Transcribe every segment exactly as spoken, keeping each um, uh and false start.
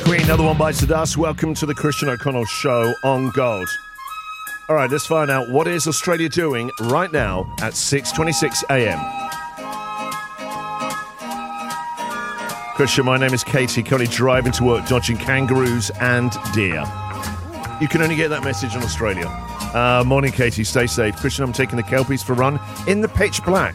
Queen, another one bites the dust. Welcome to the Christian O'Connell Show on Gold. All right, let's find out what is Australia doing right now at six twenty-six a.m. Christian, my name is Katie, currently driving to work, dodging kangaroos and deer. You can only get that message in Australia. Uh, morning, Katie. Stay safe. Christian, I'm taking the Kelpies for a run in the pitch black.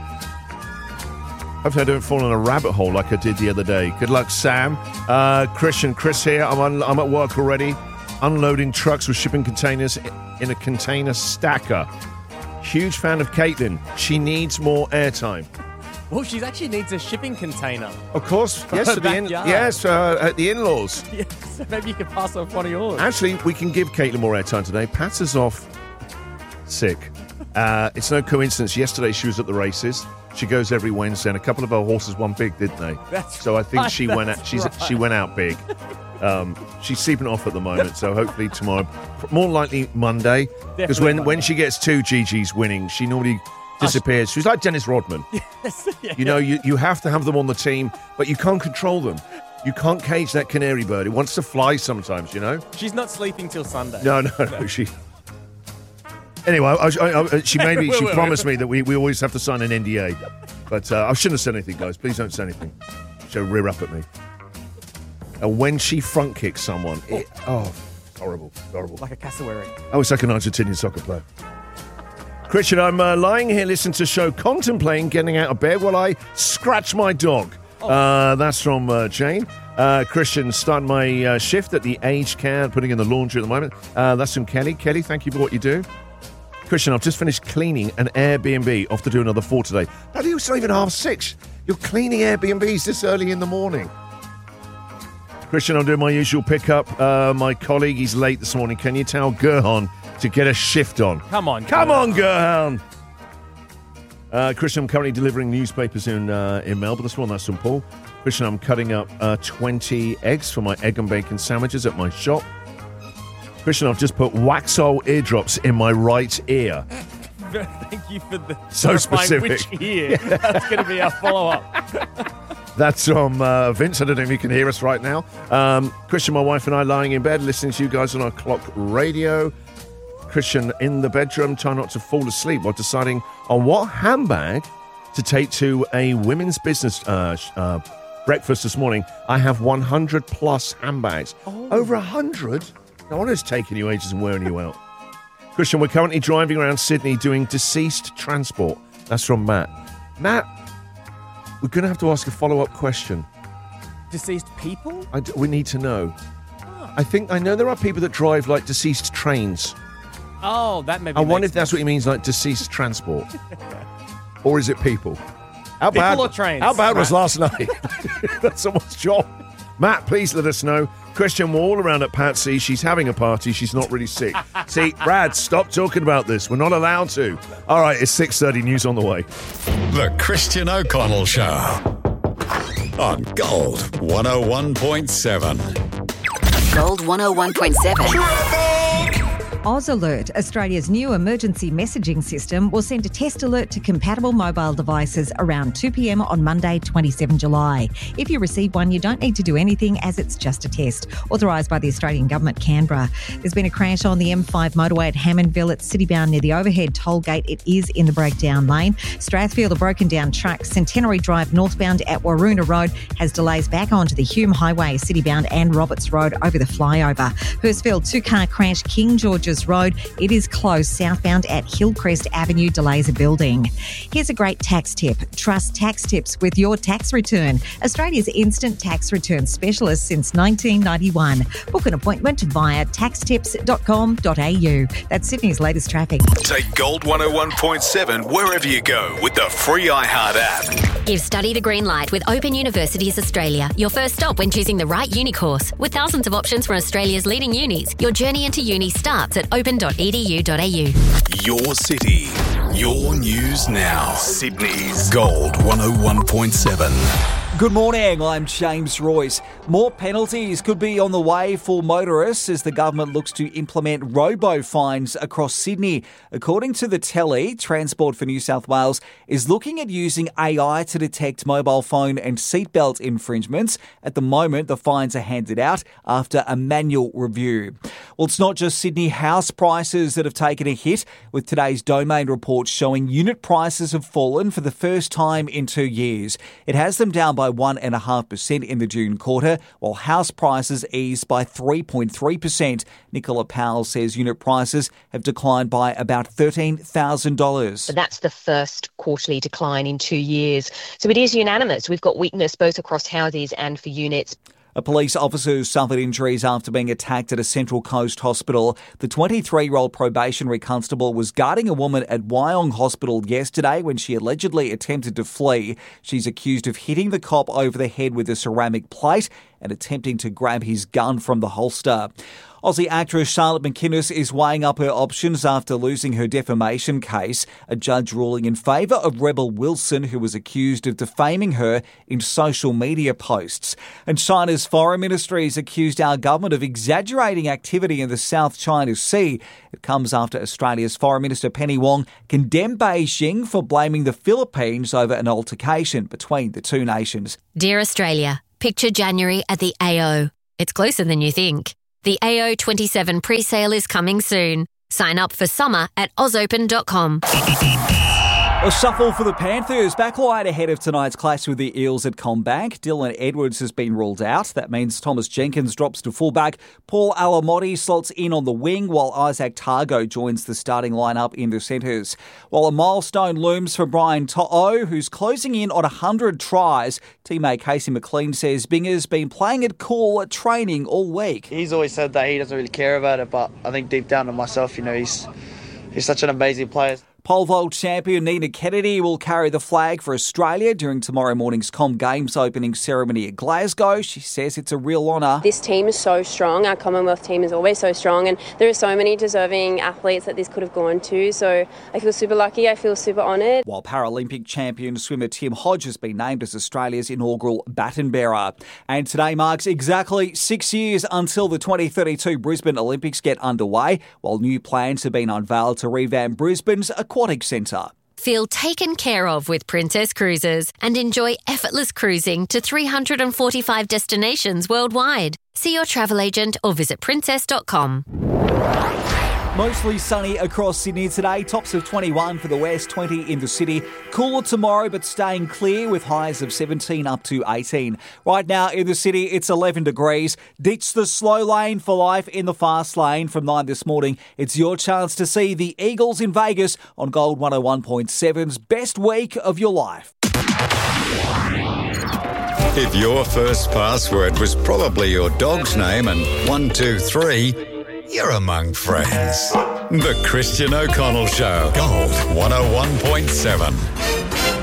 Hopefully I don't fall in a rabbit hole like I did the other day. Good luck, Sam. Uh, Christian, Chris here. I'm, un- I'm at work already, unloading trucks with shipping containers in a container stacker. Huge fan of Caitlin. She needs more airtime. Well, she actually needs a shipping container. Of course. Yes, at the in- yes uh, at the in-laws. Yeah, so maybe you could pass off one of yours. Actually, we can give Caitlin more airtime today. Pat is off sick. Uh, it's no coincidence. Yesterday she was at the races. She goes every Wednesday, and a couple of her horses won big, didn't they? That's so I think right, she went out. She's right. she went out big. Um, she's sleeping off at the moment, so hopefully tomorrow, more likely Monday, because when, when she gets two G Gs winning, she normally disappears. She's like Dennis Rodman. Yes, yeah. You know, you, you have to have them on the team, but you can't control them. You can't cage that canary bird. It wants to fly sometimes, you know? She's not sleeping till Sunday. No, no, no. no. She. Anyway, I, I, I, she made me. She promised me that we, we always have to sign an N D A, but uh, I shouldn't have said anything, guys. Please don't say anything. She'll rear up at me. And when she front kicks someone, it, oh, horrible, horrible. Like a cassowary. Oh, it's like an Argentinian soccer player. Christian, I'm uh, lying here listening to the show, contemplating getting out of bed while I scratch my dog. Oh. Uh, that's from uh, Jane. Uh, Christian, starting my uh, shift at the aged care, putting in the laundry at the moment. Uh, that's from Kelly. Kelly, thank you for what you do. Christian, I've just finished cleaning an Airbnb. Off to do another four today. Bloody, it's not even half six. You're cleaning Airbnbs this early in the morning. Christian, I'm doing my usual pickup. Uh, my colleague, he's late this morning. Can you tell Gerhan to get a shift on? Come on, Come Gerhan. on, Gerhan. Uh, Christian, I'm currently delivering newspapers in uh, in Melbourne this morning. That's from Paul. Christian, I'm cutting up uh, twenty eggs for my egg and bacon sandwiches at my shop. Christian, I've just put Waxhole eardrops in my right ear. Thank you for the so specific. Which ear? That's going to be our follow-up. That's from uh, Vince. I don't know if you can hear us right now. Um, Christian, my wife and I lying in bed listening to you guys on our clock radio. Christian in the bedroom, trying not to fall asleep while deciding on what handbag to take to a women's business uh, uh, breakfast this morning. I have one hundred plus handbags. Oh. Over one hundred? No wonder it's taking you ages and wearing you out. Christian, we're currently driving around Sydney doing deceased transport. That's from Matt. Matt, we're going to have to ask a follow-up question. Deceased people? I d- we need to know. Oh. I think, I know there are people that drive like deceased trains. Oh, that may be. I wonder if that's what he means, like deceased transport. Or is it people? How people bad, or trains? How bad Matt. was last night? That's someone's job. Matt, please let us know. Christian, we're all around at Patsy. She's having a party. She's not really sick. See, Brad, stop talking about this. We're not allowed to. All right, it's six thirty, news on the way. The Christian O'Connell Show on Gold one oh one point seven. Gold one oh one point seven. Oz Alert, Australia's new emergency messaging system, will send a test alert to compatible mobile devices around two p.m. on Monday, the twenty-seventh of July. If you receive one, you don't need to do anything as it's just a test. Authorised by the Australian Government, Canberra. There's been a crash on the M five motorway at Hammondville. It's citybound near the overhead toll gate. It is in the breakdown lane. Strathfield, a broken down truck. Centenary Drive northbound at Waroona Road has delays back onto the Hume Highway, citybound, and Roberts Road over the flyover. Hurstville, two-car crash, King George's Road. It is closed southbound at Hillcrest Avenue. Delays are building. Here's a great tax tip. Trust Tax Tips with your tax return. Australia's instant tax return specialist since nineteen ninety-one. Book an appointment via tax tips dot com dot a u. That's Sydney's latest traffic. Take Gold one oh one point seven wherever you go with the free iHeart app. Give study the green light with Open Universities Australia. Your first stop when choosing the right uni course. With thousands of options from Australia's leading unis, your journey into uni starts at open dot e d u dot a u. Your city, your news now. Sydney's Gold one oh one point seven. Good morning, I'm James Royce. More penalties could be on the way for motorists as the government looks to implement robo-fines across Sydney. According to the Telly, Transport for New South Wales is looking at using A I to detect mobile phone and seatbelt infringements. At the moment, the fines are handed out after a manual review. Well, it's not just Sydney house prices that have taken a hit, with today's Domain report showing unit prices have fallen for the first time in two years. It has them down by one point five percent in the June quarter, while house prices eased by three point three percent. Nicola Powell says unit prices have declined by about thirteen thousand dollars. But that's the first quarterly decline in two years. So it is unanimous. We've got weakness both across houses and for units. A police officer suffered injuries after being attacked at a Central Coast hospital. The twenty-three-year-old probationary constable was guarding a woman at Wyong Hospital yesterday when she allegedly attempted to flee. She's accused of hitting the cop over the head with a ceramic plate and attempting to grab his gun from the holster. Aussie actress Charlotte McInnes is weighing up her options after losing her defamation case, a judge ruling in favour of Rebel Wilson, who was accused of defaming her in social media posts. And China's foreign ministry has accused our government of exaggerating activity in the South China Sea. It comes after Australia's Foreign Minister Penny Wong condemned Beijing for blaming the Philippines over an altercation between the two nations. Dear Australia, picture January at the A O. It's closer than you think. The A O twenty-seven pre-sale is coming soon. Sign up for summer at oz open dot com. A shuffle for the Panthers. Backline ahead of tonight's clash with the Eels at CommBank. Dylan Edwards has been ruled out. That means Thomas Jenkins drops to fullback. Paul Alamotti slots in on the wing, while Isaac Targo joins the starting lineup in the centres. While a milestone looms for Brian To'o, who's closing in on one hundred tries, teammate Casey McLean says Binger's been playing it cool at training all week. He's always said that he doesn't really care about it, but I think deep down to myself, you know, he's he's such an amazing player. Pole vault champion Nina Kennedy will carry the flag for Australia during tomorrow morning's Com Games opening ceremony at Glasgow. She says it's a real honour. This team is so strong. Our Commonwealth team is always so strong, and there are so many deserving athletes that this could have gone to. So I feel super lucky. I feel super honoured. While Paralympic champion swimmer Tim Hodge has been named as Australia's inaugural baton bearer. And today marks exactly six years until the twenty thirty-two Brisbane Olympics get underway, while new plans have been unveiled to revamp Brisbane's Aquatic Centre. Feel taken care of with Princess Cruises and enjoy effortless cruising to three hundred forty-five destinations worldwide. See your travel agent or visit princess dot com. Mostly sunny across Sydney today. Tops of twenty-one for the west, twenty in the city. Cooler tomorrow, but staying clear with highs of seventeen up to eighteen. Right now in the city, it's eleven degrees. Ditch the slow lane for life in the fast lane. From nine this morning, it's your chance to see the Eagles in Vegas on Gold one oh one point seven's best week of your life. If your first password was probably your dog's name and one, two, three, you're among friends. The Christian O'Connell Show. Gold one oh one point seven.